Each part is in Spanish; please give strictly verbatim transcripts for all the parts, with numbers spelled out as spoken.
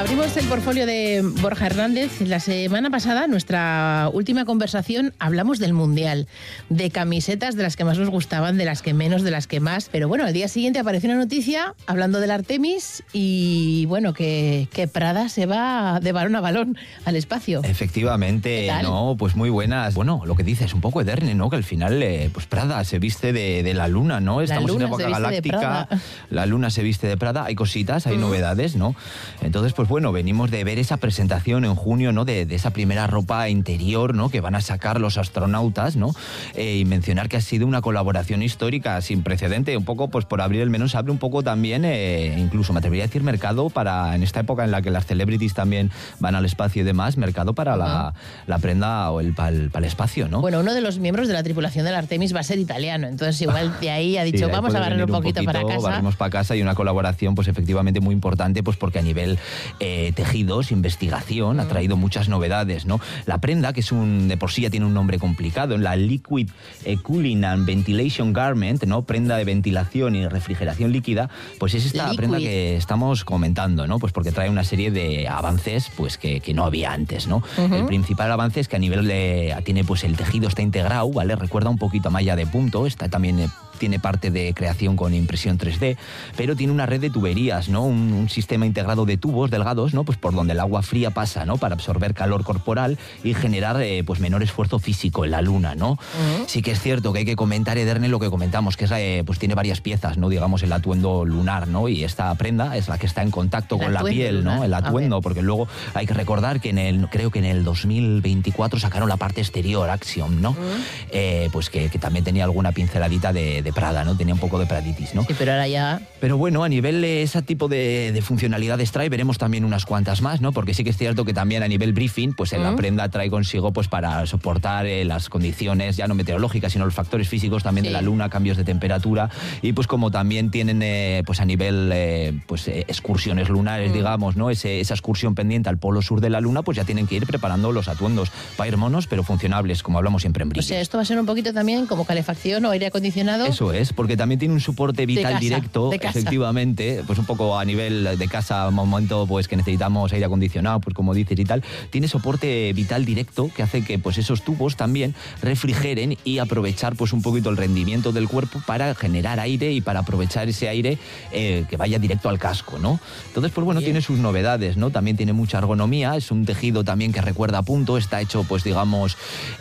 Abrimos el portfolio de Borja Hernández. La semana pasada, nuestra última conversación, hablamos del Mundial, de camisetas de las que más nos gustaban, de las que menos, de las que más. Pero bueno, al día siguiente apareció una noticia hablando del Artemis y bueno, que, que Prada se va de balón a balón al espacio. Efectivamente, no, pues muy buenas. Bueno, lo que dices, un poco Ederne, ¿no? Que al final, eh, pues Prada se viste de, de la luna, ¿no? Estamos en época galáctica, la luna se viste de Prada, hay cositas, hay uh-huh. novedades, ¿no? Entonces, pues bueno, venimos de ver esa presentación en junio, ¿no? De, de esa primera ropa interior, ¿no? Que van a sacar los astronautas, ¿no? Eh, y mencionar que ha sido una colaboración histórica sin precedente, un poco, pues por abrir el menú se abre un poco también, eh, incluso me atrevería a decir mercado para, en esta época en la que las celebrities también van al espacio y demás, mercado para uh-huh. la, la prenda o el para el, para el espacio, ¿no? Bueno, uno de los miembros de la tripulación del Artemis va a ser italiano, entonces igual de ahí ha dicho, sí, vamos a barrer un poquito, un poquito para casa. Barremos para casa y una colaboración, pues efectivamente muy importante, pues porque a nivel Eh, tejidos, investigación, ha traído muchas novedades, ¿no? La prenda, que es un, de por sí ya tiene un nombre complicado, la Liquid eh, Cooling and Ventilation Garment, ¿no? Prenda de ventilación y refrigeración líquida, pues es esta Liquid. prenda que estamos comentando, ¿no? Pues porque trae una serie de avances, pues que, que no había antes, ¿no? Uh-huh. El principal avance es que a nivel de, tiene, pues el tejido está integrado, ¿vale? Recuerda un poquito a malla de punto, está también eh, tiene parte de creación con impresión tres D, pero tiene una red de tuberías, ¿no? Un, un sistema integrado de tubos delgados, ¿no? Pues por donde el agua fría pasa, ¿no? Para absorber calor corporal y generar, eh, pues menor esfuerzo físico en la luna, ¿no? Uh-huh. Sí que es cierto que hay que comentar, Ederne, lo que comentamos, que es, eh, pues tiene varias piezas, ¿no? Digamos, el atuendo lunar, ¿no? Y esta prenda es la que está en contacto el con la piel, lunar. ¿no? El atuendo, porque luego hay que recordar que en el, creo que en el dos mil veinticuatro sacaron la parte exterior, Axiom, ¿no? Uh-huh. Eh, pues que, que también tenía alguna pinceladita de, de Prada, ¿no? Tenía un poco de praditis, ¿no? Sí, pero ahora ya... Pero bueno, a nivel de ese tipo de, de funcionalidades trae, veremos también unas cuantas más, ¿no? Porque sí que es cierto que también a nivel briefing, pues en uh-huh. la prenda trae consigo, pues para soportar eh, las condiciones ya no meteorológicas, sino los factores físicos también sí. de la luna, cambios de temperatura, y pues como también tienen, eh, pues a nivel, eh, pues eh, excursiones lunares, uh-huh. digamos, ¿no? Ese, esa excursión pendiente al polo sur de la luna, pues ya tienen que ir preparando los atuendos para ir monos, pero funcionables, como hablamos siempre en brillo. O sea, esto va a ser un poquito también como calefacción o aire acondicionado. Eso es, porque también tiene un soporte vital de casa, directo, de casa. efectivamente, pues un poco a nivel de casa, un momento pues que necesitamos aire acondicionado, pues como dices y tal, tiene soporte vital directo que hace que pues esos tubos también refrigeren y aprovechar pues un poquito el rendimiento del cuerpo para generar aire y para aprovechar ese aire eh, que vaya directo al casco, ¿no? Entonces, pues bueno, Bien. tiene sus novedades, ¿no? También tiene mucha ergonomía, es un tejido también que recuerda a punto, está hecho pues digamos,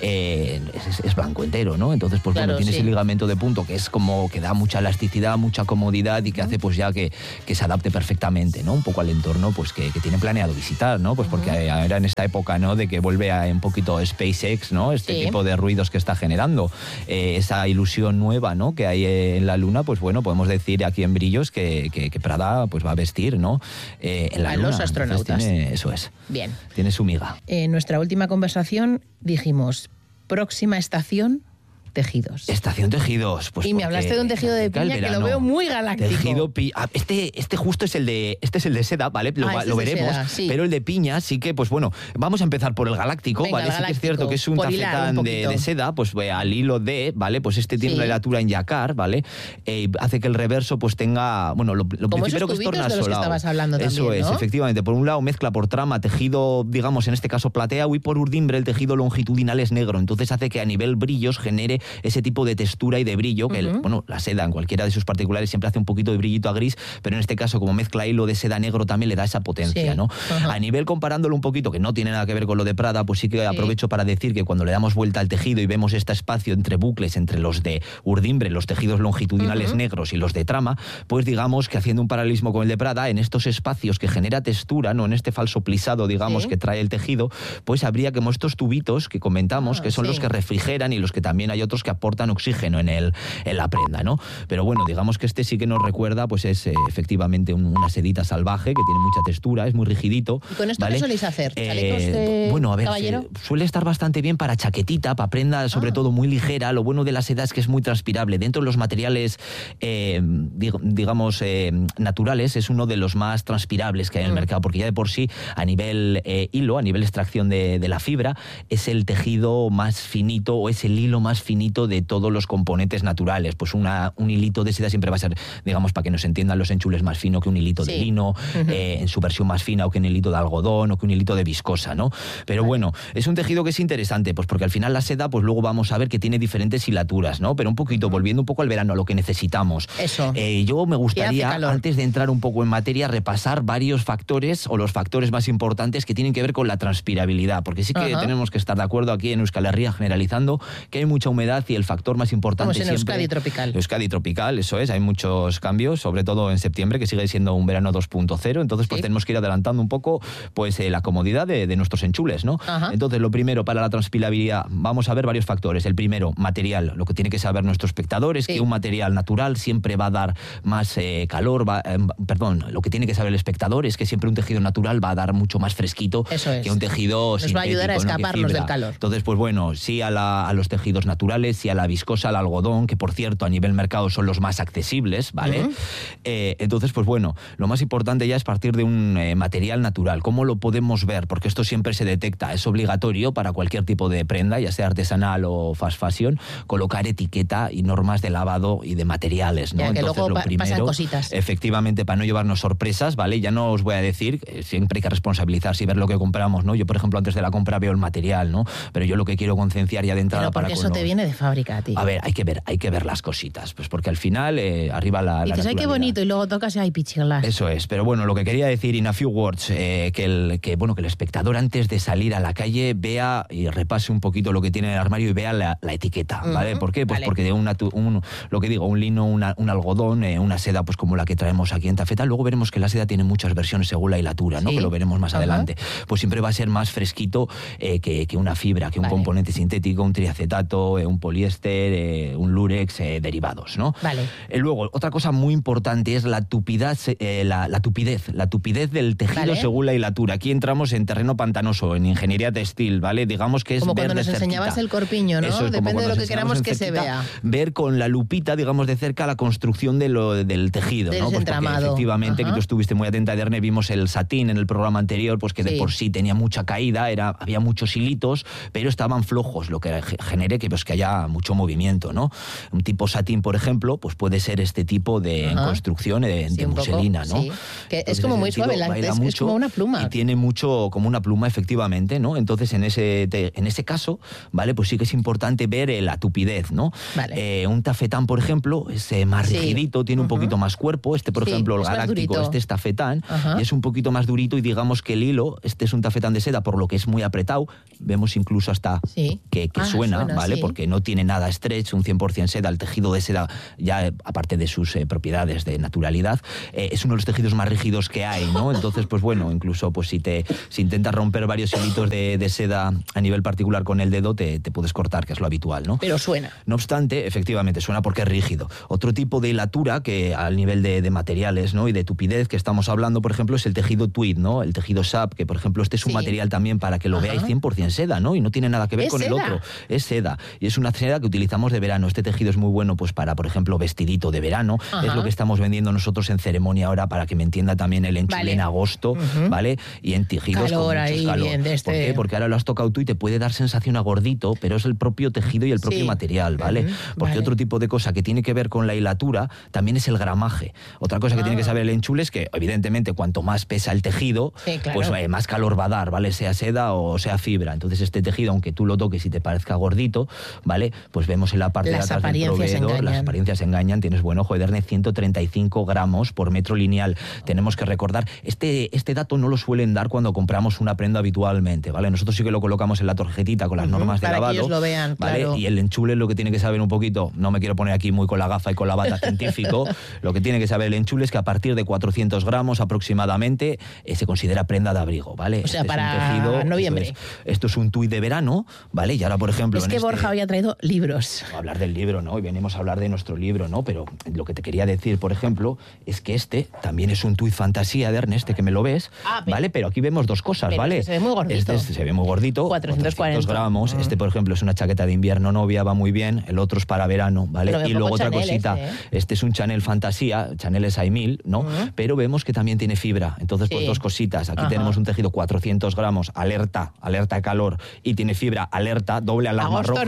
eh, es, es blanco entero, ¿no? Entonces, pues claro, bueno, tiene sí. ese ligamento de punto que es como que da mucha elasticidad, mucha comodidad y que uh-huh. hace pues ya que, que se adapte perfectamente, ¿no? Un poco al entorno pues que, que tiene planeado visitar, ¿no? Pues uh-huh. porque era en esta época, ¿no? De que vuelve a un poquito SpaceX, ¿no? Este sí. tipo de ruidos que está generando, eh, esa ilusión nueva, ¿no? Que hay en la luna, pues bueno, podemos decir aquí en Brillos que, que, que Prada pues va a vestir, ¿no? Eh, en la a luna. los astronautas. Tiene, eso es. Bien. Tiene su miga. En nuestra última conversación dijimos, próxima estación, tejidos. Estación tejidos. Pues y me hablaste de un tejido de piña que lo veo muy galáctico. Tejido pi... ah, este, este justo es el de este es el de seda, ¿vale? Lo, ah, lo veremos. Seda, sí. Pero el de piña sí que, pues bueno, vamos a empezar por el galáctico, Venga, ¿vale? el galáctico, sí que es cierto que es un tafetán un de, de seda, pues al hilo de, ¿vale? Pues este tiene sí. una hilatura en yacar, ¿vale? Eh, hace que el reverso pues tenga, bueno, lo, lo como primero esos que es tornasolado. De los que estabas hablando Eso también, es, ¿no? efectivamente. Por un lado mezcla por trama tejido, digamos, en este caso plateado, y por urdimbre el tejido longitudinal es negro. Entonces hace que a nivel brillos genere ese tipo de textura y de brillo, que uh-huh. el, bueno, la seda en cualquiera de sus particulares siempre hace un poquito de brillito a gris, pero en este caso como mezcla hilo de seda negro también le da esa potencia, sí. ¿no? Uh-huh. A nivel comparándolo un poquito, que no tiene nada que ver con lo de Prada, pues sí que sí. aprovecho para decir que cuando le damos vuelta al tejido y vemos este espacio entre bucles, entre los de urdimbre, los tejidos longitudinales uh-huh. negros y los de trama, pues digamos que haciendo un paralelismo con el de Prada, en estos espacios que genera textura, no en este falso plisado, digamos, sí. que trae el tejido, pues habría como estos tubitos que comentamos, ah, que son sí. los que refrigeran y los que también hay otros que aportan oxígeno en el en la prenda, ¿no? Pero bueno, digamos que este sí que nos recuerda, pues es eh, efectivamente un, una sedita salvaje que tiene mucha textura, es muy rigidito. ¿Y con esto ¿vale? qué soléis hacer? ¿Chalecos eh, de bueno, a ver, caballero? Se, suele estar bastante bien para chaquetita, para prenda sobre ah. todo muy ligera. Lo bueno de la seda es que es muy transpirable. Dentro de los materiales, eh, dig, digamos, eh, naturales, es uno de los más transpirables que hay en el mm. mercado, porque ya de por sí, a nivel eh, hilo, a nivel extracción de, de la fibra, es el tejido más finito o es el hilo más finito finito de todos los componentes naturales. Pues una, un hilito de seda siempre va a ser, digamos, para que nos entiendan los enchules, más fino que un hilito sí. de lino, uh-huh. eh, en su versión más fina o que un hilito de algodón o que un hilito de viscosa, ¿no? Pero vale. bueno, es un tejido que es interesante, pues porque al final la seda, pues luego vamos a ver que tiene diferentes hilaturas, ¿no? Pero un poquito, uh-huh. volviendo un poco al verano, a lo que necesitamos. Eso. Eh, yo me gustaría, antes de entrar un poco en materia, repasar varios factores o los factores más importantes que tienen que ver con la transpirabilidad, porque sí que uh-huh. tenemos que estar de acuerdo aquí en Euskal Herria, generalizando, que hay mucha humedad y el factor más importante siempre... Estamos en Euskadi tropical. Euskadi tropical, eso es, hay muchos cambios, sobre todo en septiembre, que sigue siendo un verano dos punto cero, entonces pues sí. tenemos que ir adelantando un poco pues eh, la comodidad de, de nuestros enchules, ¿no? Uh-huh. Entonces, lo primero, para la transpirabilidad, vamos a ver varios factores. El primero, material, lo que tiene que saber nuestro espectador es sí. que un material natural siempre va a dar más eh, calor, va, eh, perdón, lo que tiene que saber el espectador es que siempre un tejido natural va a dar mucho más fresquito Eso es. que un tejido Nos sintético. Va a ayudar a escaparnos, ¿no?, del calor. Entonces, pues bueno, sí a, la, a los tejidos naturales, sí a la viscosa, al algodón, que por cierto a nivel mercado son los más accesibles, ¿vale? Uh-huh. Eh, entonces, pues bueno, lo más importante ya es partir de un eh, material natural. ¿Cómo lo podemos ver? Porque esto siempre se detecta, es obligatorio para cualquier tipo de prenda, ya sea artesanal o fast fashion, colocar etiqueta y normas de lavado y de materiales, ¿no? Ya, que entonces, luego lo pa- primero, pasan cositas. Efectivamente, para no llevarnos sorpresas, ¿vale? Ya no os voy a decir, eh, siempre hay que responsabilizarse y ver lo que compramos, ¿no? Yo, por ejemplo, antes de la compra veo el material, ¿no? Pero yo lo que quiero concienciar ya de entrada Pero porque para eso con te los... viene de fábrica a ti. A ver, hay que ver, hay que ver las cositas, pues porque al final eh, arriba la, y la dices, ay, qué bonito, y luego tocas y ay, pichilas. Eso es, pero bueno, lo que quería decir, in a few words, eh, que, el, que, bueno, que el espectador antes de salir a la calle vea y repase un poquito lo que tiene en el armario y vea la, la etiqueta, ¿vale? Uh-huh. ¿Por qué? Pues vale. porque de una, un, lo que digo, un lino, una, un algodón, eh, una seda, pues como la que traemos aquí en Tafeta, luego veremos que la seda tiene muchas versiones según la hilatura, ¿no? Sí. Que lo veremos más uh-huh. adelante. Pues siempre va a ser más fresquito eh, que, que una fibra, que un vale. componente sintético, un triacetato, eh, un poliéster, eh, un lurex, eh, derivados, ¿no? Vale. Eh, luego, otra cosa muy importante es la tupidez, eh, la, la tupidez, la tupidez del tejido vale. según la hilatura. Aquí entramos en terreno pantanoso, en ingeniería textil, ¿vale? Digamos que es como ver cuando nos de enseñabas el corpiño, ¿no? Eso es, depende de lo que queramos que cerquita, se vea. Ver con la lupita, digamos, de cerca la construcción de lo, del tejido, del ¿no? Pues entramado. Efectivamente, Ajá. que tú estuviste muy atenta, Ederne, vimos el satín en el programa anterior, pues que sí. de por sí tenía mucha caída, era, había muchos hilitos, pero estaban flojos, lo que genere que, pues, que haya mucho movimiento, ¿no? Un tipo satín, por ejemplo, pues puede ser este tipo de Ajá. construcción de, sí, de muselina, ¿no? Sí. Que es como muy suave, la, es, es como una pluma. Y tiene mucho, como una pluma, efectivamente, ¿no? Entonces, en ese, te, en ese caso, ¿vale? Pues sí que es importante ver eh, la tupidez, ¿no? Vale. Eh, un tafetán, por ejemplo, es eh, más sí. rigidito, tiene uh-huh. un poquito más cuerpo. Este, por sí, ejemplo, el galáctico, este es tafetán, uh-huh. y es un poquito más durito, y digamos que el hilo, este es un tafetán de seda, por lo que es muy apretado, vemos incluso hasta sí. que, que ah, suena, suena, ¿vale? Sí. Porque no tiene nada stretch, un cien por ciento seda, el tejido de seda, ya eh, aparte de sus eh, propiedades de naturalidad, eh, es uno de los tejidos más rígidos que hay, ¿no? Entonces, pues bueno, incluso pues si te si intentas romper varios hilitos de, de seda a nivel particular con el dedo, te, te puedes cortar, que es lo habitual, ¿no? Pero suena. No obstante, efectivamente, suena porque es rígido. Otro tipo de hilatura, que al nivel de, de materiales, ¿no? Y de tupidez que estamos hablando, por ejemplo, es el tejido tweed, ¿no? El tejido S A P, que por ejemplo este es un sí. material también para que lo Ajá. veáis cien por ciento seda, ¿no? Y no tiene nada que ver con seda? el otro. Es seda. Y es una seda que utilizamos de verano. Este tejido es muy bueno pues para, por ejemplo, vestidito de verano. Ajá. Es lo que estamos vendiendo nosotros en ceremonia ahora, para que me entienda también el enchule vale. en agosto, uh-huh. ¿vale? Y en tejidos calor con mucho calor. Bien de este... ¿Por qué? Porque ahora lo has tocado tú y te puede dar sensación a gordito, pero es el propio tejido y el propio sí. material, ¿vale? Uh-huh. Porque vale. otro tipo de cosa que tiene que ver con la hilatura también es el gramaje. Otra cosa que ah. tiene que saber el enchule es que, evidentemente, cuanto más pesa el tejido, sí, claro. pues eh, más calor va a dar, ¿vale? Sea seda o sea fibra. Entonces, este tejido, aunque tú lo toques y te parezca gordito, ¿vale? Pues vemos en la parte las de atrás del proveedor, engañan. las apariencias engañan. Tienes buen ojo, Ederne, ciento treinta y cinco gramos por metro lineal. Tenemos que recordar, este, este dato no lo suelen dar cuando compramos una prenda habitualmente, ¿vale? Nosotros sí que lo colocamos en la tarjetita con las uh-huh, normas de para lavado, que ellos lo vean, ¿vale? Claro. Y el enchule lo que tiene que saber un poquito, no me quiero poner aquí muy con la gafa y con la bata científico, lo que tiene que saber el enchule es que a partir de cuatrocientos gramos aproximadamente eh, se considera prenda de abrigo, ¿vale? O sea, este para es un tejido, noviembre. Esto es, esto es un tuit de verano, ¿vale? Y ahora, por ejemplo... Es que en Borja este, había traído libros. A hablar del libro, ¿no? Y venimos a hablar de nuestro libro, ¿no? Pero lo que te quería decir, por ejemplo, es que este también es un tuit fantasía de Ernest, que me lo ves, ah, pero, ¿vale? Pero aquí vemos dos cosas, ¿vale? Este se ve muy gordito. Este se ve muy gordito, cuatrocientos cuarenta gramos. Mm. Este, por ejemplo, es una chaqueta de invierno novia, va muy bien. El otro es para verano, ¿vale? Y luego otra Chanel cosita, ese, ¿eh? Este es un Chanel Fantasía, Chanel S I mil, ¿no? Mm. Pero vemos que también tiene fibra. Entonces, sí. pues dos cositas. Aquí Ajá. tenemos un tejido cuatrocientos gramos, alerta, alerta de calor, y tiene fibra, alerta, doble alarma Agosto roja, no. ¿vale?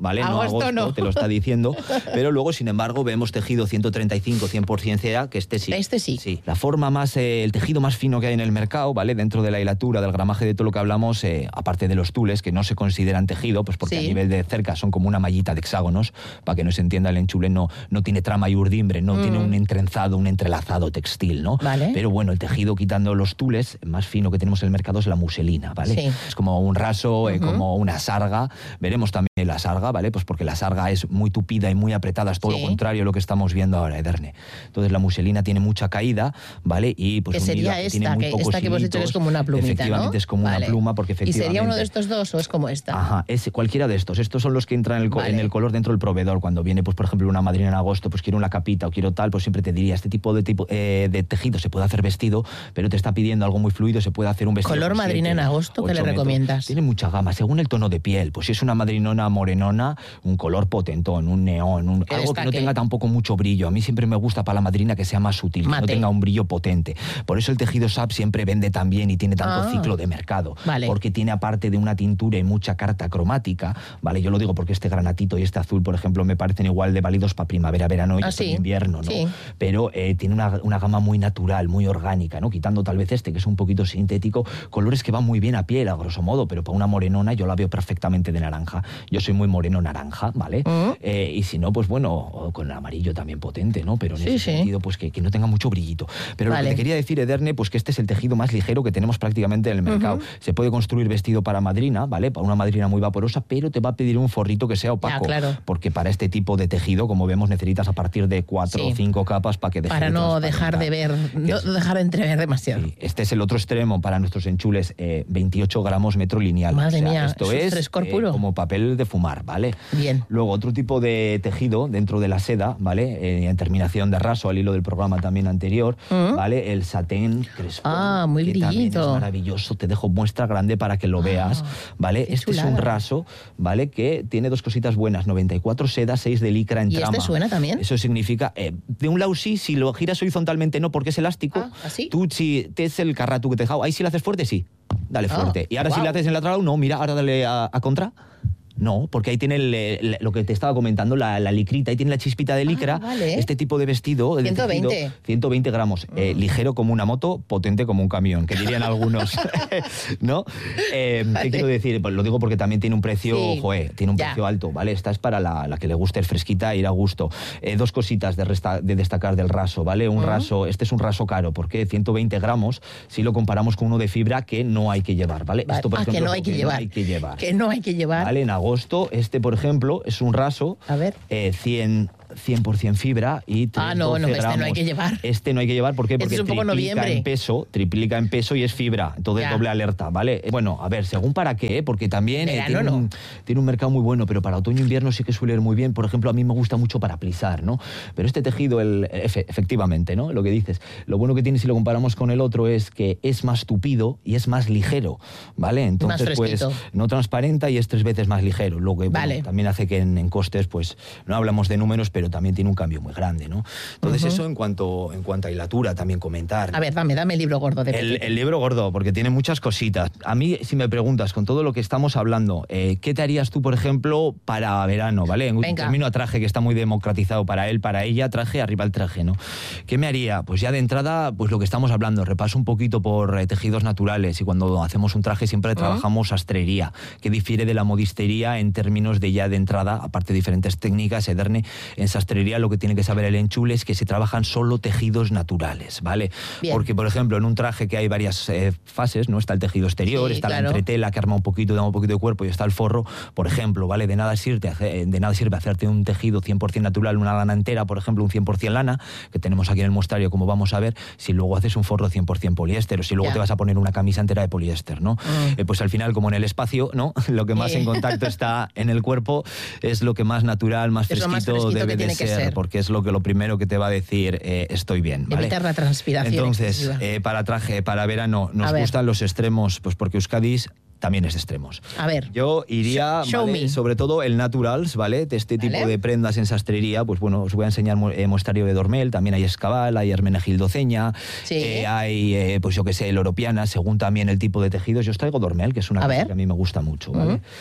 ¿vale? Agosto, no agosto, no. te lo está diciendo. Pero luego, sin embargo, vemos tejido ciento treinta y cinco, cien por ciento seda, que este sí. Este sí. Sí. La forma más, eh, el tejido más fino que hay en el mercado, ¿vale? Dentro de la hilatura, del gramaje, de todo lo que hablamos, eh, aparte de los tules, que no se consideran tejido, pues porque sí. a nivel de cerca son como una mallita de hexágonos, para que no se entienda, el enchule no, no tiene trama y urdimbre, no mm. tiene un entrenzado, un entrelazado textil, ¿no? Vale. Pero bueno, el tejido, quitando los tules, más fino que tenemos en el mercado es la muselina, ¿vale? Sí. Es como un raso, uh-huh. eh, como una sarga. Veremos también la sarga, ¿vale? Pues porque la sarga es muy tupida y muy apretada, es todo sí. lo contrario a lo que estamos viendo ahora, Ederne. Entonces la muselina tiene mucha caída, ¿vale? Y pues que sería esta, tiene muy que, pocos esta que hemos dicho que es como una plumita, efectivamente, ¿no? es como vale. una pluma porque efectivamente... ¿Y sería uno de estos dos o es como esta? Ajá, es cualquiera de estos. Estos son los que entran en el, vale. en el color dentro del proveedor. Cuando viene, pues por ejemplo, una madrina en agosto, pues quiero una capita o quiero tal, pues siempre te diría, este tipo de, tipo, eh, de tejido se puede hacer vestido, pero te está pidiendo algo muy fluido, se puede hacer un vestido. ¿Color madrina en agosto qué le recomiendas? Tiene mucha gama, según el tono de piel. Pues si es una madrinona morenona, un color potentón, un neón, un, algo que no tenga tampoco mucho brillo. A mí siempre me gusta para la madrina que sea más sutil, Mate. que no tenga un brillo potente. Por eso el tejido S A P siempre vende tan bien y tiene tanto ah. ciclo de mercado. Vale. Porque tiene, aparte de una tintura y mucha carta cromática, ¿vale? Yo lo digo porque este granatito y este azul, por ejemplo, me parecen igual de válidos para primavera, verano y ah, sí. invierno, ¿no? Sí. Pero eh, tiene una, una gama muy natural, muy orgánica, ¿no? Quitando tal vez este, que es un poquito sintético, colores que van muy bien a piel, a grosso modo, pero para una morenona yo la veo perfectamente de naranja. Yo soy muy moreno naranja, ¿vale? Uh-huh. Eh, y si no, pues bueno, con el amarillo también potente, ¿no? Pero en sí, ese sí. sentido, pues que, que no tenga mucho brillito. Pero vale. lo que te quería decir, Ederne, pues que este es el tejido más ligero que tenemos prácticamente en el mercado. Uh-huh. Se puede construir vestido para madrina, ¿vale? Para una madrina muy vaporosa, pero te va a pedir un forrito que sea opaco. Ya, claro. Porque para este tipo de tejido, como vemos, necesitas a partir de cuatro sí. o cinco capas para que deje Para de no dejar de ver, no es, dejar de entrever demasiado. Sí. Este es el otro extremo para nuestros enchules, eh, veintiocho gramos metro lineal. Madre o sea, mía, esto es, es frescor eh, puro. como papel de fumar, ¿vale? Bien. Luego, otro tipo de tejido dentro de la seda, ¿vale? Eh, en terminación de raso, al hilo del programa también anterior, ¿Mm? ¿vale? El satén crespón, ah, muy que también brillito. es maravilloso. Te dejo muestra grande para que lo veas, ah, ¿vale? Este chulada. es un raso, ¿vale? Que tiene dos cositas buenas, noventa y cuatro seda, seis de licra en ¿Y trama. este suena también? Eso significa, eh, de un lado sí, si lo giras horizontalmente no, porque es elástico. Ah, ¿así? Tú, si te es el carratu que te he dejado, ahí si lo haces fuerte, sí. Dale fuerte. Oh, y ahora wow. si le haces en el otro lado, no, mira, ahora dale a, a contra. No, porque ahí tiene el, el, lo que te estaba comentando, la, la licrita, ahí tiene la chispita de licra. Ah, vale. Este tipo de vestido, de ciento veinte. Tejido, ciento veinte gramos, mm. eh, ligero como una moto, potente como un camión, que dirían algunos, ¿no? Eh, vale. ¿Qué quiero decir? Pues lo digo porque también tiene un precio, sí. joe, tiene un ya. precio alto, ¿vale? Esta es para la, la que le guste, es fresquita, ir a gusto. Eh, dos cositas de, resta, de destacar del raso, ¿vale? Un mm. raso, este es un raso caro, porque ciento veinte gramos, si lo comparamos con uno de fibra que no hay que llevar, ¿vale? vale. Esto, por ah, ejemplo, que no hay que, que llevar. no hay que llevar. Que no hay que llevar. ¿Vale? En agosto, este, por ejemplo, es un raso, a ver. Eh, cien, cien por ciento fibra y ah, no, no, este gramos. no hay que llevar. Este no hay que llevar, ¿por qué? Porque este es un poco triplica noviembre. en peso, triplica en peso y es fibra, entonces ya. doble alerta, ¿vale? Bueno, a ver, según para qué, porque también eh, tiene, no. un, tiene un mercado muy bueno, pero para otoño e invierno sí que suele ir muy bien. Por ejemplo, a mí me gusta mucho para plisar, ¿no? Pero este tejido, el, efe, efectivamente, ¿no? Lo que dices, lo bueno que tiene si lo comparamos con el otro es que es más tupido y es más ligero, ¿vale? Entonces, pues, no transparenta y es tres veces más ligero, lo que vale. bueno, también hace que en, en costes, pues, no hablamos de números, pero también tiene un cambio muy grande, ¿no? Entonces, uh-huh. eso en cuanto, en cuanto a hilatura, también comentar. A ver, dame, dame el libro gordo de el, el libro gordo, porque tiene muchas cositas. A mí, si me preguntas, con todo lo que estamos hablando, eh, ¿qué te harías tú, por ejemplo, para verano, ¿vale? En un término a traje que está muy democratizado para él, para ella, traje, arriba el traje, ¿no? ¿Qué me haría? Pues ya de entrada, pues lo que estamos hablando, repaso un poquito por eh, tejidos naturales, y cuando hacemos un traje siempre uh-huh. trabajamos sastrería, que difiere de la modistería en términos de ya de entrada, aparte de diferentes técnicas, Ederne, en sastrería lo que tiene que saber el enchule es que se trabajan solo tejidos naturales, ¿vale? Bien. Porque, por ejemplo, en un traje que hay varias eh, fases, ¿no? Está el tejido exterior, sí, está claro. la entretela que arma un poquito, da un poquito de cuerpo, y está el forro, por ejemplo, ¿vale? De nada sirve, de nada sirve hacerte un tejido cien por ciento natural, una lana entera, por ejemplo, un cien por ciento lana, que tenemos aquí en el muestrario, como vamos a ver, si luego haces un forro cien por ciento poliéster, o si luego ya. te vas a poner una camisa entera de poliéster, ¿no? Mm. Eh, pues al final, como en el espacio, ¿no? Lo que más eh. en contacto está en el cuerpo es lo que más natural, más fresquito, más fresquito debe de ser, ser, porque es lo que lo primero que te va a decir eh, estoy bien, ¿vale? Evitar la transpiración. Entonces, eh, para traje, para verano, nos gustan los extremos, pues porque Euskadi también es de extremos. A ver. Yo iría, Show ¿vale? me. sobre todo el naturals, ¿vale? De este tipo ¿Vale? de prendas en sastrería, pues bueno, os voy a enseñar eh, muestrario de Dormel, también hay escabal, hay Hermenegildo Ceña, Sí. eh, hay, eh, pues yo que sé, loropiana, según también el tipo de tejidos. Yo os traigo Dormel, que es una A cosa ver. que a mí me gusta mucho, ¿vale? Uh-huh.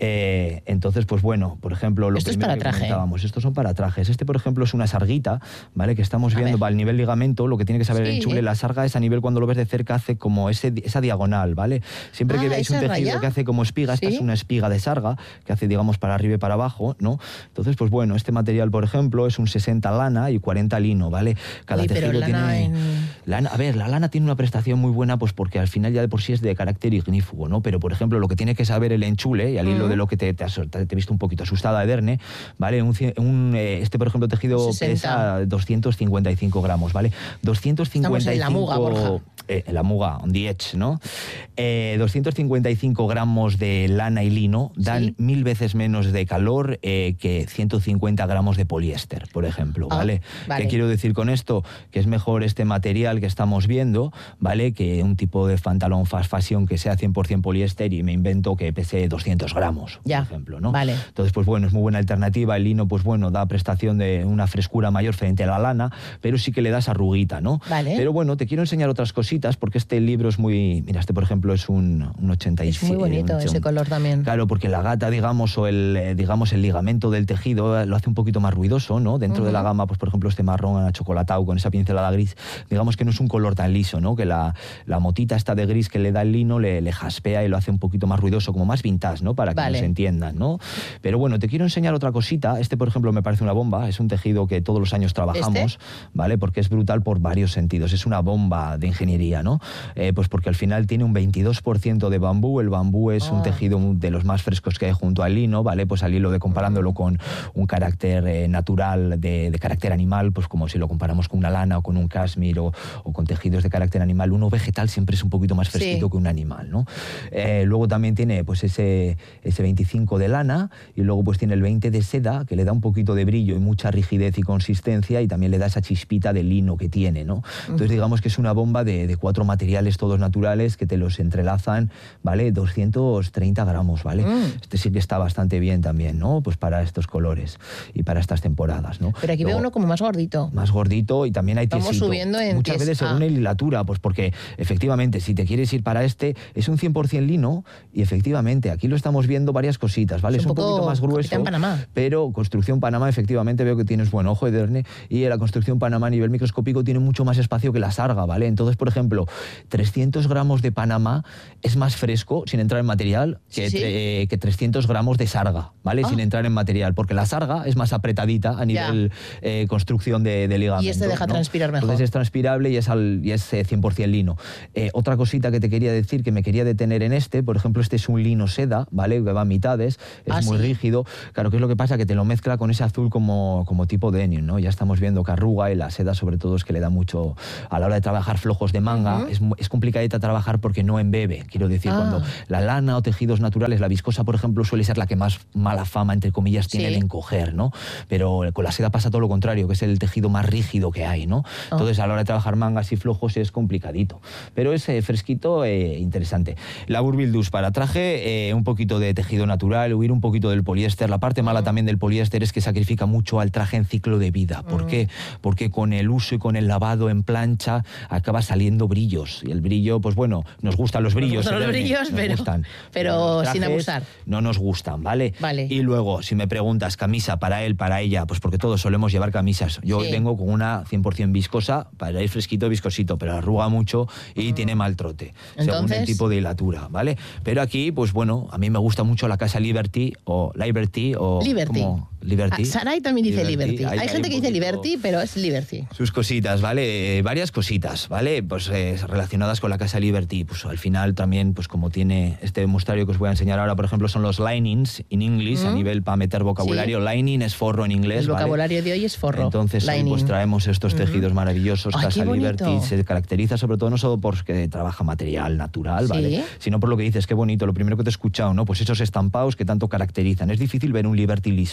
Eh, entonces, pues bueno, por ejemplo, lo Esto es primero para que traje. comentábamos, estos son para trajes. Este, por ejemplo, es una sarguita, ¿vale? Que estamos A viendo ver. para el nivel ligamento, lo que tiene que saber Sí. el enchule, la sarga es a nivel cuando lo ves de cerca, hace como ese, esa diagonal, ¿vale? Siempre Ah, que veáis un ¿esa tejido raya? que hace como espiga, esta Sí. es una espiga de sarga, que hace, digamos, para arriba y para abajo, ¿no? Entonces, pues bueno, este material, por ejemplo, es un sesenta lana y cuarenta lino, ¿vale? Cada Uy, pero tejido lana tiene... en- Lana, a ver, la lana tiene una prestación muy buena, pues porque al final ya de por sí es de carácter ignífugo, ¿no? Pero, por ejemplo, lo que tiene que saber el enchule, y al hilo Mm. de lo que te, te, has, te he visto un poquito asustada, Ederne, ¿vale? Un, cien- un, eh, este, por ejemplo, tejido sesenta. pesa doscientos cincuenta y cinco gramos, ¿vale? doscientos cincuenta y cinco... Estamos en la muga, Borja. Eh, en la muga, on the edge, ¿no? Eh, doscientos cincuenta y cinco gramos de lana y lino dan Sí. mil veces menos de calor eh, que ciento cincuenta gramos de poliéster, por ejemplo, Ah, ¿vale? vale. ¿Qué quiero decir con esto? Que es mejor este material que estamos viendo, ¿vale? Que un tipo de pantalón fast fashion que sea cien por ciento poliéster y me invento que pese doscientos gramos, Ya, por ejemplo, ¿no? vale. Entonces, pues bueno, es muy buena alternativa. El lino, pues bueno, da prestación de una frescura mayor frente a la lana, pero sí que le das arruguita, ¿no? Vale. Pero bueno, te quiero enseñar otras cositas porque este libro es muy... Mira, este por ejemplo es un, un ochenta y siete. Es muy bonito un- ese color también. Claro, porque la gata, digamos, o el, eh, digamos, el ligamento del tejido eh, lo hace un poquito más ruidoso, ¿no? Dentro de la Ujú. gama, pues por ejemplo, este marrón achocolatado con esa pincelada gris, digamos que no es un color tan liso, ¿no? Que la, la motita esta de gris que le da el lino le, le jaspea y lo hace un poquito más ruidoso, como más vintage, ¿no? Para que Vale. nos entiendan, ¿no? Pero bueno, te quiero enseñar otra cosita. Este, por ejemplo, me parece una bomba. Es un tejido que todos los años trabajamos, ¿vale? Porque es brutal por varios sentidos. Es una bomba de ingeniería, ¿no? Eh, pues porque al final tiene un veintidós por ciento de bambú. El bambú es un Ah. tejido de los más frescos que hay junto al lino, ¿vale? Pues al hilo de comparándolo con un carácter eh, natural, de, de carácter animal, pues como si lo comparamos con una lana o con un cashmere o, o con tejidos de carácter animal, uno vegetal siempre es un poquito más fresquito Sí. que un animal, ¿no? Eh, luego también tiene pues ese, ese veinticinco de lana y luego pues tiene el veinte de seda, que le da un poquito de brillo y mucha rigidez y consistencia y también le da esa chispita de lino que tiene, ¿no? Entonces digamos que es una bomba de, de cuatro materiales todos naturales que te los entrelazan, ¿vale? doscientos treinta gramos, ¿vale? Mm. Este sí que está bastante bien también, ¿no? Pues para estos colores y para estas temporadas, ¿no? Pero aquí veo Luego, uno como más gordito. más gordito y también hay Vamos tiesito. subiendo en Muchas ties- veces según ah. la hilatura, pues porque efectivamente si te quieres ir para este es un cien por ciento lino y efectivamente aquí lo estamos viendo varias cositas, ¿vale? Es Es un un, poco poquito más grueso, Capitán Panamá. pero construcción Panamá efectivamente veo que tienes buen ojo, Ederne, y la construcción Panamá a nivel microscópico tiene mucho más espacio que la sarga, ¿vale? Entonces, por ejemplo, trescientos gramos de Panamá es más fresco sin entrar en material que, Sí, sí. tre- que trescientos gramos de sarga, ¿vale? Ah. Sin entrar en material, porque la sarga es más apretadita a nivel eh, construcción de, de ligamento. Y este deja ¿no? transpirar mejor. Entonces es transpirable y es, al, y es eh, cien por ciento lino. Eh, otra cosita que te quería decir, que me quería detener en este, por ejemplo, este es un lino seda, ¿vale? Que va a mitades, es Ah, muy ¿sí? rígido. Claro, ¿qué es lo que pasa? Que te lo mezcla con ese azul como, como tipo denim, ¿no? Ya estamos viendo que arruga y la seda sobre todo es que le da mucho... A la hora de trabajar flojos de manga, Ujú. es, mu- es complicadita trabajar porque no embebe. Quiero decir, Ah. cuando la lana o tejidos naturales, la viscosa, por ejemplo, suele ser la que más mala fama, entre comillas, tiene Sí. de encoger, ¿no? Pero con la seda pasa todo lo contrario, que es el tejido más rígido que hay, ¿no? Ah. Entonces, a la hora de trabajar mangas y flojos es complicadito. Pero es eh, fresquito e interesante. La Burbildus para traje, eh, un poquito de tejido natural, huir un poquito del poliéster. La parte mala también del poliéster es que sacrifica mucho al traje en ciclo de vida. ¿Por Mm. qué? Porque con el uso y con el lavado en plancha acaba saliendo brillos. Y el brillo, pues bueno, nos gustan los brillos. gustan los Ederne, brillos, nos pero- gustan. pero Los sin trajes abusar. No nos gustan, ¿vale? Vale. Y luego, si me preguntas, camisa para él, para ella, pues porque todos solemos llevar camisas. Yo Sí. vengo con una cien por ciento viscosa, para ir fresquito, viscosito, pero arruga mucho y tiene mal trote, según el Entonces- tipo de hilatura, ¿vale? Pero aquí, pues bueno, a mí me gusta mucho la casa Liberty o Liberty o... Liberty. como Liberty. Ah, Sarai también dice Liberty. Ahí Hay gente un que dice poquito Liberty, pero es Liberty. sus cositas, ¿vale? Eh, varias cositas, ¿vale? Pues eh, relacionadas con la casa Liberty. Pues al final también, pues como tiene este muestrario que os voy a enseñar ahora, por ejemplo, son los linings en inglés, a Mm. nivel para meter vocabulario. Lining es forro en inglés, El ¿vale? vocabulario de hoy es forro. Entonces, hoy, lining. pues traemos estos tejidos maravillosos. Ay, Casa qué bonito. Liberty se caracteriza sobre todo no solo porque trabaja material natural, ¿vale? Sí. Sino por lo que dices, qué bonito, lo primero que te he escuchado, ¿no? Pues esos estampados que tanto caracterizan. Es difícil ver un Liberty liso, ¿vale?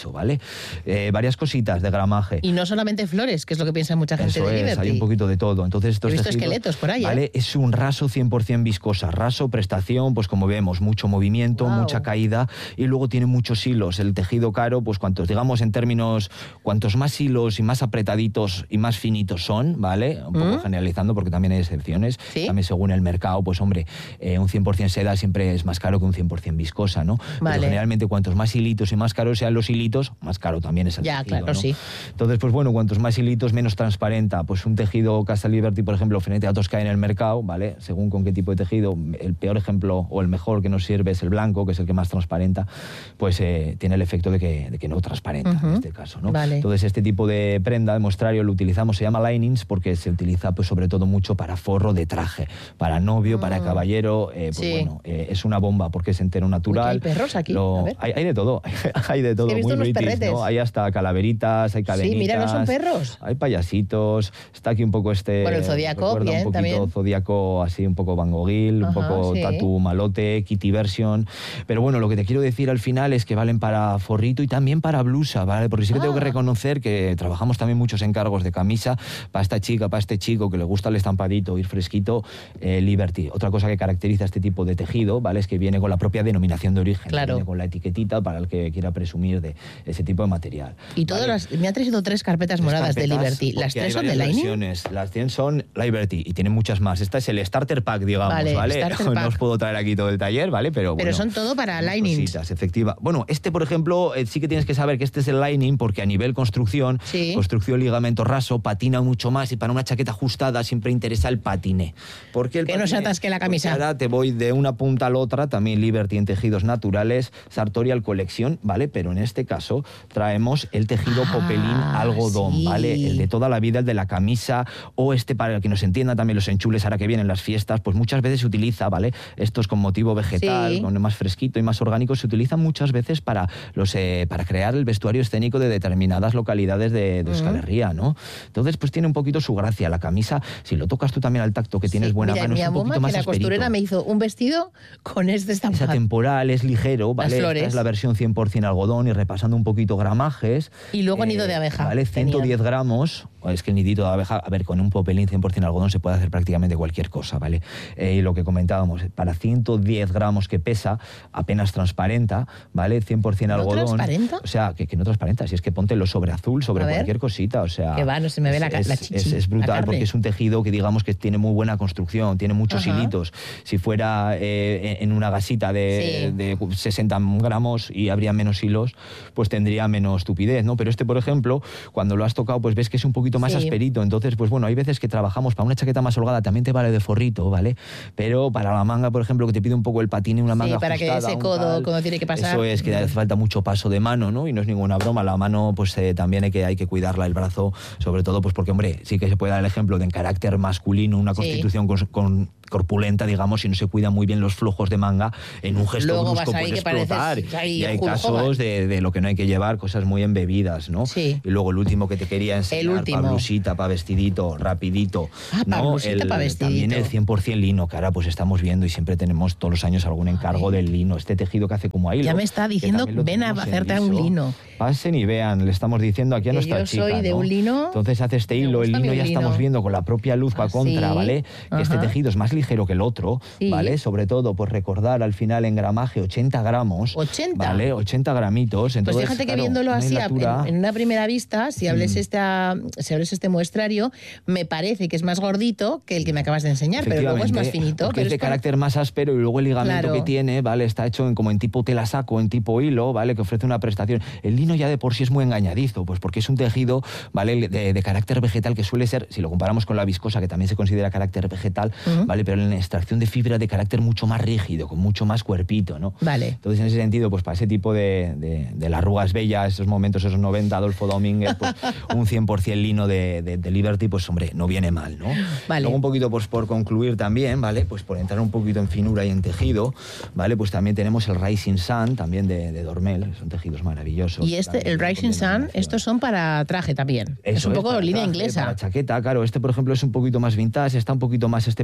eh, varias cositas de gramaje. Y no solamente flores, que es lo que piensa mucha gente Eso de es, Liberty. hay un poquito de todo. Entonces, estos He visto tejidos, esqueletos por ahí, ¿vale? ¿eh? Es un raso cien por ciento viscosa. Raso, prestación, pues como vemos, mucho movimiento, Wow. mucha caída, y luego tiene muchos hilos. El tejido caro, pues cuantos, digamos en términos, cuantos más hilos y más apretaditos y más finitos son, ¿vale? Un poco ¿Mm? generalizando, porque también hay excepciones. ¿Sí? También según el mercado, pues hombre, eh, un cien por ciento seda siempre es más caro que un cien por ciento viscosa, ¿no? Vale. Pero generalmente cuantos más hilitos y más caros sean los hilitos, más caro también es el Ya, tejido, claro, ¿no? sí. Entonces, pues bueno, cuantos más hilitos, menos transparenta. Pues un tejido Casa Liberty, por ejemplo, frente a otros que hay en el mercado, ¿vale? Según con qué tipo de tejido, el peor ejemplo o el mejor que nos sirve es el blanco, que es el que más transparenta, pues eh, tiene el efecto de que, de que no transparenta, Uh-huh. en este caso, ¿no? Vale. Entonces, este tipo de prenda, de muestrario, lo utilizamos, se llama linings, porque se utiliza pues sobre todo mucho para forro de traje, para novio, Mm. para caballero, eh, pues Sí. bueno, eh, es una bomba porque es entero natural. Uy, que hay perros aquí, Lo- a ver. hay, hay de todo, hay de todo, he visto muy unos british, perretes. ¿no? Hay hasta calaveritas, hay cadenitas. Sí, mira, no son perros. Hay payasitos, está aquí un poco este... Bueno, el zodiaco, recuerda bien, un poquito también. zodiaco así, un poco Van Goghil, un Ajá, poco sí. tatu malote, kitty version. Pero bueno, lo que te quiero decir al final es que valen para forrito y también para blusa, ¿vale? Porque sí que tengo que Ah. reconocer que trabajamos también muchos encargos de camisa para esta chica, para este chico que le gusta el estampadito, ir fresquito, eh, Liberty. Otra cosa que caracteriza este tipo de tejido, ¿vale? Es que viene con la propia denominación de origen, Claro. viene con la etiquetita para el que quiera presumir de ese tipo de material. Y todas ¿vale? las, me ha traído tres carpetas Tres moradas carpetas, de Liberty. ¿Las porque hay tres son de varias Lining? versiones. Las cien son Liberty y tienen muchas más. Esta es el Starter Pack, digamos, Vale, ¿vale? Starter No Pack. os puedo traer aquí todo el taller, ¿vale? Pero, Pero bueno, son todo para unas linings. cositas, efectiva. Bueno, este, por ejemplo, eh, sí que tienes que saber que este es el lining porque a nivel construcción, Sí. construcción ligamento raso, patina mucho más y para una chaqueta ajustada siempre interesa el patiné. ¿Por qué el Que no se patiné? atasque la camisa. Porque ahora te voy de una punta a la otra, también Liberty en tejidos naturales, Sartorial Collection, ¿vale? Pero en este caso traemos el tejido Ah, popelín algodón, sí. ¿vale? El de toda la vida, el de la camisa, o este, para que nos entienda también los enchules, ahora que vienen las fiestas, pues muchas veces se utiliza, ¿vale? Estos con motivo vegetal, Sí. con más fresquito y más orgánico, se utilizan muchas veces para, los, eh, para crear el vestuario escénico de determinadas localidades de, de Euskal Herria, ¿no? Entonces, pues tiene un poquito su gracia. La camisa, si lo tocas tú también al tacto, que tienes Sí, buena mira, mano, mi es un mamá, poquito que más la costurera asperito. me hizo un vestido con este Es estampado. atemporal, es ligero, ¿vale? flores. Esta es la versión cien por ciento algodón y repasando un poquito gramajes. Y luego nido de abeja Vale, ciento diez tenía. gramos. Es que el nidito de abeja, a ver, con un popelín cien por ciento algodón se puede hacer prácticamente cualquier cosa, ¿vale? Eh, y lo que comentábamos, para ciento diez gramos que pesa, apenas transparenta, ¿vale? cien por ciento ¿No algodón. transparenta? O sea, que, que no transparenta, si es que póntelo sobre azul, sobre A ver. cualquier cosita, o sea... Que va, no se me ve la ca- es, la es- chichi, es- es la brutal carne. porque es un tejido que digamos que tiene muy buena construcción, tiene muchos Ajá. hilitos. Si fuera eh, en una gasita de, Sí. de sesenta gramos y habría menos hilos, pues tendría menos tupidez, ¿no? Pero este, por ejemplo, cuando lo has tocado, pues ves que es un poquito más Sí. asperito. Entonces, pues bueno, hay veces que trabajamos para una chaqueta más holgada, también te vale de forrito, ¿vale? Pero para la manga, por ejemplo, que te pide un poco el patín y una Sí, manga para que ajustada, ese un codo, tal, cuando tiene que pasar. Eso es, que hace falta mucho paso de mano, ¿no? Y no es ninguna broma. La mano, pues eh, también hay que, hay que cuidarla, el brazo, sobre todo, pues porque, hombre, sí que se puede dar el ejemplo de en carácter masculino, una Sí. constitución con, con- corpulenta, digamos, si no se cuidan muy bien los flujos de manga, en un gesto Luego brusco vas ahí puede que pareces explotar. ahí Y hay Hulk casos Hogan. de, de lo que no hay que llevar, cosas muy embebidas, ¿no? Sí. Y luego el último que te quería enseñar, El último. para blusita, para vestidito, rapidito. Ah, pa' ¿no? blusita, El- pa' vestidito. También el cien por ciento lino, que ahora pues estamos viendo y siempre tenemos todos los años algún encargo Ay. del lino, este tejido que hace como ahí. Ya me está diciendo, ven a hacerte un lino. Pasen y vean, le estamos diciendo aquí a Que nuestra yo chica, soy de ¿no? un lino. Entonces hace este Me hilo, el gusta mi lino ya lino. estamos viendo con la propia luz para ¿Ah, contra, sí? ¿vale? Que este Ajá. tejido es más ligero que el otro, Sí. ¿vale? Sobre todo, pues recordar al final en gramaje ochenta gramos. ¿ochenta? ¿Vale? ochenta gramitos. Pues Entonces, fíjate que claro, viéndolo una así, a- hilatura- en, en una primera vista, si hables, esta, si hables este muestrario, me parece que es más gordito que el que me acabas de enseñar, pero luego es más Efectivamente, finito. porque Pero es de es para- carácter más áspero y luego el ligamento Claro. que tiene, ¿vale? Está hecho en, como en tipo tela saco, en tipo hilo, ¿vale? Que ofrece una prestación. El lino ya de por sí es muy engañadizo, pues porque es un tejido, ¿vale? De, de carácter vegetal que suele ser, si lo comparamos con la viscosa, que también se considera carácter vegetal, Ujú. ¿vale? Pero en la extracción de fibra de carácter mucho más rígido, con mucho más cuerpito, ¿no? Vale. Entonces, en ese sentido, pues para ese tipo de, de, de las arrugas bellas, esos momentos, esos noventa, Adolfo Domínguez, pues un cien por ciento lino de, de, de Liberty, pues hombre, no viene mal, ¿no? Vale. Luego un poquito, pues por concluir también, ¿vale? Pues por entrar un poquito en finura y en tejido, ¿vale? Pues también tenemos el Rising Sun, también de, de Dormel, son tejidos maravillosos. Y este, también el con Rising Sun, denominación. estos son para traje también. Eso es un poco para línea traje, inglesa. Para chaqueta, claro. Este, por ejemplo, es un poquito más vintage, está un poquito más este príncipe galán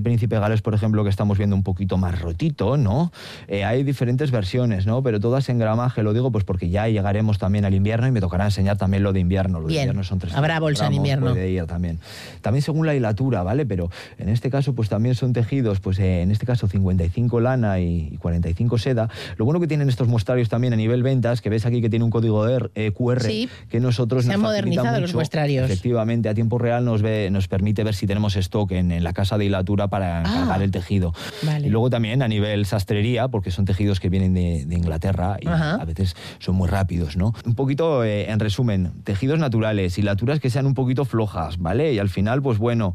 regales, por ejemplo, que estamos viendo un poquito más rotito, ¿no? Eh, hay diferentes versiones, ¿no? Pero todas en gramaje, lo digo pues porque ya llegaremos también al invierno y me tocará enseñar también lo de invierno. Lo de Bien, invierno son tres habrá bolsa en invierno. Puede ir también. También según la hilatura, ¿vale? Pero en este caso pues también son tejidos, pues eh, en este caso cincuenta y cinco lana y cuarenta y cinco seda. Lo bueno que tienen estos muestrarios también a nivel ventas, que ves aquí que tiene un código de, eh, Q R, sí, que nosotros se nos han modernizado mucho. Los muestrarios. Efectivamente, a tiempo real nos, ve, nos permite ver si tenemos stock en, en la casa de hilatura para encargar ah, el tejido. Vale. Y luego también a nivel sastrería, porque son tejidos que vienen de, de Inglaterra y Ajá. a veces son muy rápidos, ¿no? Un poquito, eh, en resumen, tejidos naturales, hilaturas que sean un poquito flojas, ¿vale? Y al final, pues bueno,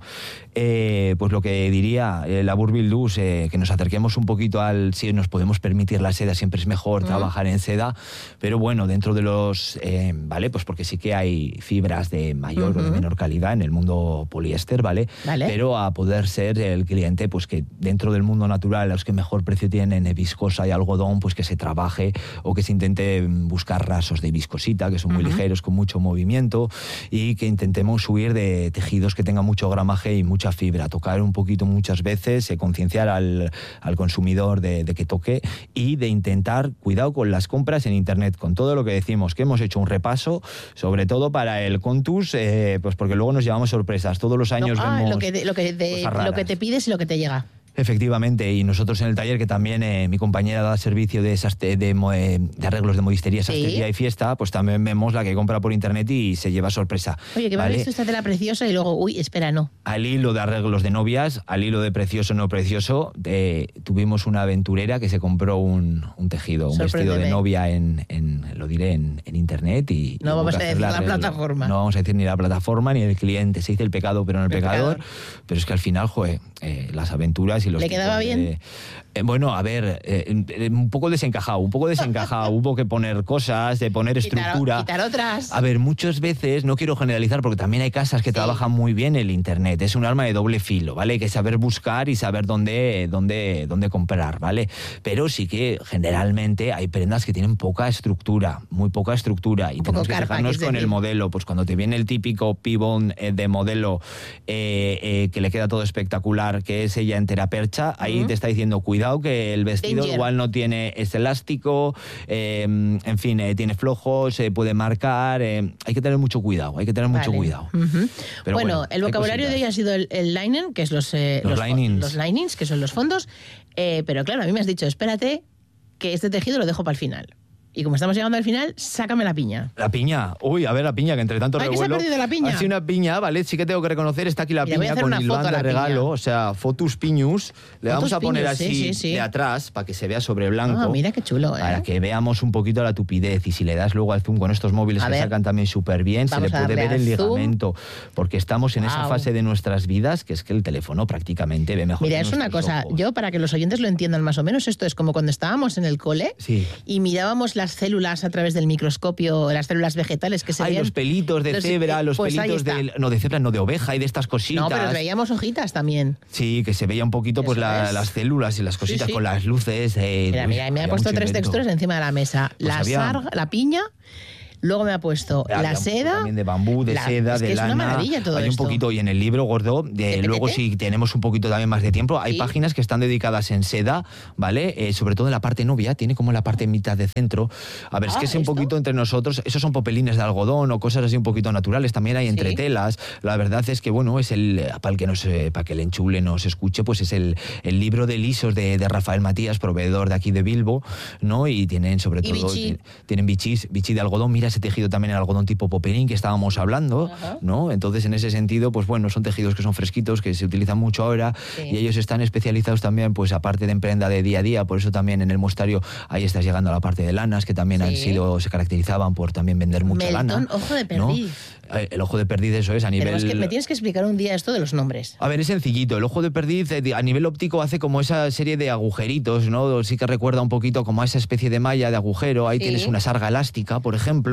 eh, pues lo que diría eh, la Burbildus, eh, que nos acerquemos un poquito al si nos podemos permitir la seda, siempre es mejor uh-huh. trabajar en seda, pero bueno, dentro de los, eh, ¿vale? Pues porque sí que hay fibras de mayor uh-huh. o de menor calidad en el mundo poliéster, ¿vale? ¿vale? Pero a poder ser el cliente, pues que dentro del mundo natural, los que mejor precio tienen, viscosa y algodón, pues que se trabaje o que se intente buscar rasos de viscosita, que son muy uh-huh. ligeros, con mucho movimiento, y que intentemos huir de tejidos que tengan mucho gramaje y mucha fibra, tocar un poquito muchas veces, eh, concienciar al, al consumidor de, de que toque y de intentar, cuidado con las compras en internet, con todo lo que decimos, que hemos hecho un repaso, sobre todo para el Contus, eh, pues porque luego nos llevamos sorpresas, todos los años no, ah, vemos lo que, de, lo, que de, lo que te pides y lo que te llega. Efectivamente, y nosotros en el taller, que también eh, mi compañera da servicio de, de, de, de arreglos de modistería, sastrería ¿Sí? y fiesta, pues también vemos la que compra por internet y se lleva sorpresa. Oye, que me ¿vale? ha visto esta tela preciosa y luego, uy, espera, no. Al hilo de arreglos de novias, al hilo de precioso no precioso, eh, tuvimos una aventurera que se compró un, un tejido, un vestido de novia en, en lo diré, en, en internet y... No y vamos a decir la arreglo. plataforma. No vamos a decir ni la plataforma ni el cliente, se dice el pecado pero no el, el pecador, pecador, pero es que al final, joder, eh, las aventuras y los... ¿Le quedaba bien? De, eh, bueno, a ver, eh, un poco desencajado, un poco desencajado, hubo que poner cosas, de poner estructura. Quitar, quitar otras. A ver, muchas veces, no quiero generalizar porque también hay casas que sí. trabajan muy bien el internet, es un arma de doble filo, ¿vale? Hay que saber buscar y saber dónde, dónde, dónde comprar, ¿vale? Pero sí que generalmente hay prendas que tienen poca estructura, muy poca estructura, y tenemos que fijarnos con el modelo, pues cuando te viene el típico pibón eh, de modelo eh, eh, que le queda todo espectacular, que es ella entera percha, ahí uh-huh. te está diciendo, cuidado que el vestido Danger. igual no tiene, es elástico, eh, en fin, eh, tiene flojos, se eh, puede marcar, eh, hay que tener mucho cuidado, hay que tener mucho vale. cuidado. Uh-huh. Pero bueno, bueno, el vocabulario de hoy ha sido el, el linen, que es los, eh, los, los, linings. los linings, que son los fondos, eh, pero claro, a mí me has dicho, espérate, que este tejido lo dejo para el final. Y como estamos llegando al final, sácame la piña. La piña. Uy, a ver, la piña, que entre tanto Ay, revuelo... que se ha perdido la piña. Ha sido una piña, ¿vale? Sí que tengo que reconocer, está aquí la Mira, piña con Ilvan de regalo, piña. o sea, fotus piñus. Le fotus vamos a poner piñus, así sí, sí, sí. de atrás, para que se vea sobre blanco. Ah, mira qué chulo, ¿eh? Para que veamos un poquito la tupidez. Y si le das luego al zoom con estos móviles a que ver. sacan también súper bien, vamos se le puede ver el ligamento. Zoom. Porque estamos en wow. esa fase de nuestras vidas, que es que el teléfono prácticamente ve mejor. Mira, es una cosa, ojos. yo para que los oyentes lo entiendan más o menos, esto es como cuando estábamos en el cole sí. y mirábamos las células a través del microscopio, las células vegetales que se Hay veían, los pelitos de los, cebra, los pues pelitos de... No, de cebra, no, de oveja y de estas cositas. No, pero veíamos hojitas también. Sí, que se veía un poquito pues la, las células y las cositas sí, sí. con las luces. Eh, mira, mira, me ha puesto tres invento. texturas encima de la mesa. Pues la había... sarga, la piña... Luego me ha puesto Había la seda. También de bambú, de la, seda, es que de es lana. Una maravilla todo hay esto. un poquito, y en el libro gordo, de, luego si tenemos un poquito también más de tiempo, hay ¿Sí? páginas que están dedicadas en seda, ¿vale? Eh, sobre todo en la parte novia, tiene como la parte mitad de centro. A ver, ah, es que es un ¿esto? poquito entre nosotros, esos son popelines de algodón o cosas así un poquito naturales, también hay entre ¿Sí? telas. La verdad es que, bueno, es el, para el que nos, para que el enchule nos escuche, pues es el, el libro de lisos de, de Rafael Matías, proveedor de aquí de Bilbo, ¿no? Y tienen sobre todo, bichí? tienen bichís, bichí de algodón, mira ese tejido también en algodón tipo popelín que estábamos hablando, Ajá. ¿no? Entonces, en ese sentido, pues bueno, son tejidos que son fresquitos, que se utilizan mucho ahora, sí. y ellos están especializados también, pues aparte de en prenda de día a día, por eso también en el muestrario ahí estás llegando a la parte de lanas, que también sí. han sido, se caracterizaban por también vender mucha Melton, lana. ojo de perdiz. ¿no? El ojo de perdiz, eso es, a nivel... Pero es que me tienes que explicar un día esto de los nombres. A ver, es sencillito. El ojo de perdiz, a nivel óptico, hace como esa serie de agujeritos, ¿no? Sí que recuerda un poquito como a esa especie de malla de agujero. Ahí sí. tienes una sarga elástica, por ejemplo.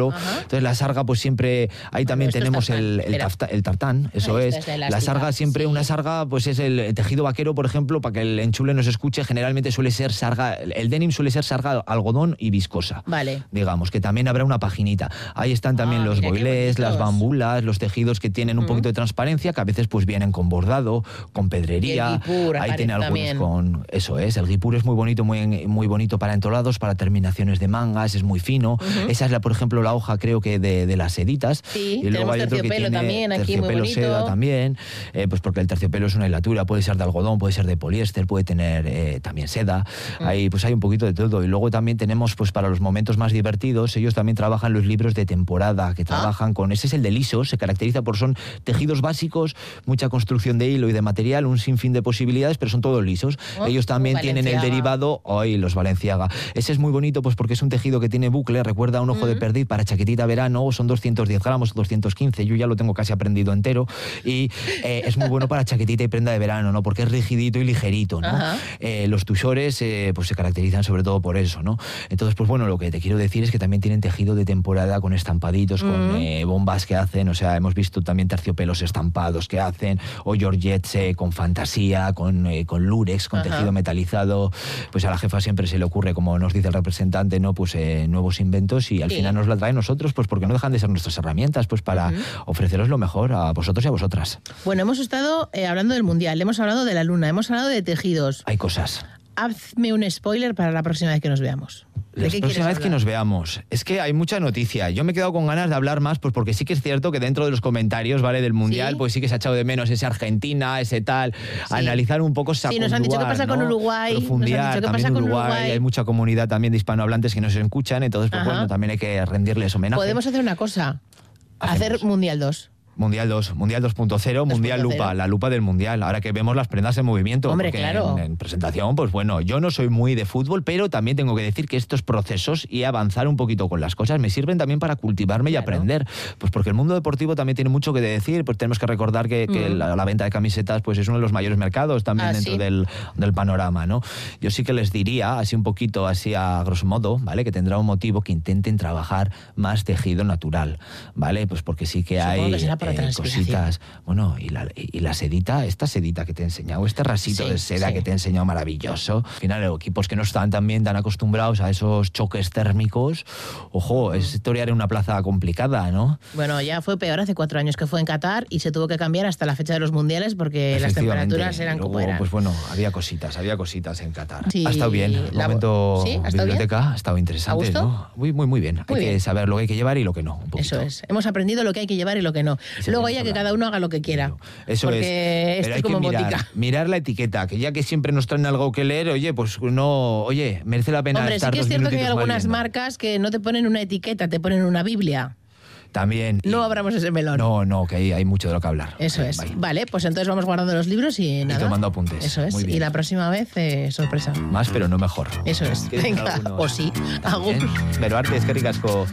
ejemplo. Ajá. Entonces la sarga pues siempre, ahí también esto es tenemos tartán, el, el, espera. tafta- el tartán, eso Ahí es. está, es la La sarga elástica, siempre, sí. una sarga pues es el tejido vaquero, por ejemplo, para que el enchule nos escuche, generalmente suele ser sarga, el denim suele ser sarga algodón y viscosa. Vale. Digamos, que también habrá una paginita. Ahí están también Ah, los mira qué boilés, las bonitos. bambulas, los tejidos que tienen un Mm. poquito de transparencia, que a veces pues vienen con bordado, con pedrería. Y el guipur Ahí aparece tiene algunos también. con... Eso es, el guipur es muy bonito, muy, muy bonito para entolados, para terminaciones de mangas, es muy fino. Ujú. Esa es, la, por ejemplo, la hoja, creo que de, de las seditas. Sí, y luego tenemos hay otro que terciopelo tiene también aquí, muy terciopelo bonito. seda también, eh, pues porque el terciopelo es una hilatura, puede ser de algodón, puede ser de poliéster, puede tener eh, también seda. Mm. Ahí pues hay un poquito de todo. Y luego también tenemos, pues para los momentos más divertidos, ellos también trabajan los libros de temporada, que trabajan con... Ese es el de lisos, se caracteriza por son tejidos básicos, mucha construcción de hilo y de material, un sinfín de posibilidades, pero son todos lisos. Oh, ellos también tienen el Balenciaga. derivado, hoy los Balenciaga. Ese es muy bonito pues porque es un tejido que tiene bucle, recuerda a un ojo de Mm. perdiz para chaquetita verano, son doscientos diez gramos, doscientos quince, yo ya lo tengo casi aprendido entero, y eh, es muy bueno para chaquetita y prenda de verano, ¿no? Porque es rigidito y ligerito, ¿no? Ajá. Eh, los tuchores eh, pues se caracterizan sobre todo por eso, ¿no? Entonces, pues bueno, lo que te quiero decir es que también tienen tejido de temporada con estampaditos, con Mm. eh, bombas que hacen, o sea, hemos visto también terciopelos estampados que hacen, o georgets eh, con fantasía, con, eh, con lurex, con Ajá. tejido metalizado. Pues a la jefa siempre se le ocurre, como nos dice el representante, ¿no? Pues eh, nuevos inventos, y al Sí. final nos la traen nosotros, pues porque no dejan de ser nuestras herramientas, pues para Ujú. ofreceros lo mejor a vosotros y a vosotras. Bueno, hemos estado eh, hablando del Mundial, hemos hablado de la Luna, hemos hablado de tejidos. Hay cosas. Hazme un spoiler para la próxima vez que nos veamos. ¿De La qué próxima quieres vez que hablar? nos veamos. Es que hay mucha noticia. Yo me he quedado con ganas de hablar más, pues porque sí que es cierto que dentro de los comentarios, ¿vale? Del Mundial, ¿Sí? pues sí que se ha echado de menos ese Argentina, ese tal. Sí. Analizar un poco Sí, nos han dicho qué pasa ¿no? con Uruguay, nos han Profundizar dicho qué también pasa con Uruguay. Uruguay. Hay mucha comunidad también de hispanohablantes que nos escuchan, entonces, pues Ajá. bueno, también hay que rendirles homenaje. Podemos hacer una cosa, Hacemos. hacer Mundial dos. Mundial dos, Mundial dos punto cero, Mundial dos punto cero. Lupa, la lupa del Mundial. Ahora que vemos las prendas en movimiento. Hombre, porque claro. En, en presentación, pues bueno, yo no soy muy de fútbol, pero también tengo que decir que estos procesos y avanzar un poquito con las cosas me sirven también para cultivarme y Claro. aprender. Pues porque el mundo deportivo también tiene mucho que decir, pues tenemos que recordar que, que Mm. la, la venta de camisetas pues es uno de los mayores mercados también Ah, dentro sí. del, del panorama, ¿no? Yo sí que les diría, así un poquito, así a grosso modo, ¿vale? Que tendrá un motivo que intenten trabajar más tejido natural, ¿vale? Pues porque sí que Supongo hay que será para eh, transpiración. cositas. Bueno, y la, y la sedita, esta sedita que te he enseñado, este rasito Sí, de seda sí. que te he enseñado maravilloso. Al final, equipos que no están también tan acostumbrados a esos choques térmicos, ojo, es historia de una plaza complicada, ¿no? Bueno, ya fue peor hace cuatro años que fue en Qatar y se tuvo que cambiar hasta la fecha de los mundiales porque las Efectivamente. temperaturas eran Luego, como eran. Pues bueno, había cositas, había cositas en Qatar. Sí, Ha estado bien. El la- momento ¿Sí? ¿Ha estado biblioteca ha estado interesante, ¿A gusto? ¿no? Muy, muy, muy bien. Muy hay bien. que saber lo que hay que llevar y lo que no. Un poquito. Eso es. Hemos aprendido lo que hay que llevar y lo que no. Eso Luego estamos ya que hablando. cada uno haga lo que quiera. Eso porque es. esto Pero es hay como que mirar, botica. mirar la etiqueta, que ya que siempre nos traen algo que leer, oye, pues no, oye, merece la pena Hombre, sí estar que es dos cierto que hay minutitos más algunas viendo. marcas que no te ponen una etiqueta, te ponen una Biblia. También. No y- abramos ese melón. No, no, que hay, hay mucho de lo que hablar. Eso Eh, es. vale. Vale, pues entonces vamos guardando los libros y nada. tomando apuntes. Eso es. Muy bien. Y la próxima vez, eh, sorpresa. Más, pero no mejor. Eso es. ¿Quieres Venga, algunos? o sí. También. Agur. Pero arte, es que ricasco.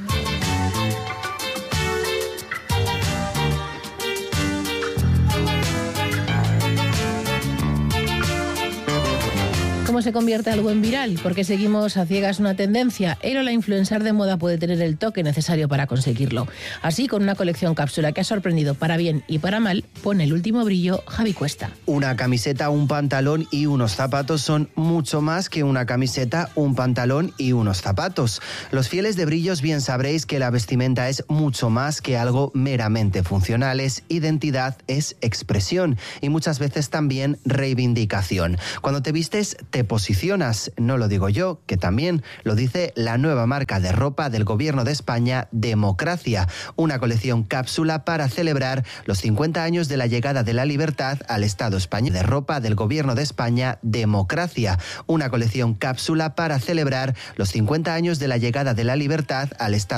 ¿Cómo se convierte algo en viral? ¿Por qué seguimos a ciegas una tendencia? Él o la influencer de moda puede tener el toque necesario para conseguirlo. Así, con una colección cápsula que ha sorprendido para bien y para mal, pone el último brillo Javi Cuesta. Una camiseta, un pantalón y unos zapatos son mucho más que una camiseta, un pantalón y unos zapatos. Los fieles de brillos bien sabréis que la vestimenta es mucho más que algo meramente funcional. Es identidad, es expresión y muchas veces también reivindicación. Cuando te vistes, te posicionas. No lo digo yo, que también lo dice la nueva marca de ropa del Gobierno de España, Democracia. Una colección cápsula para celebrar los cincuenta años de la llegada de la libertad al Estado español. De ropa del Gobierno de España, Democracia. Una colección cápsula para celebrar los cincuenta años de la llegada de la libertad al Estado